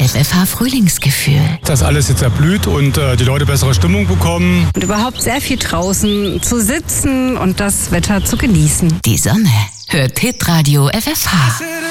FFH Frühlingsgefühl. Dass alles jetzt erblüht und die Leute bessere Stimmung bekommen. Und überhaupt sehr viel draußen zu sitzen und das Wetter zu genießen. Die Sonne hört Hitradio FFH.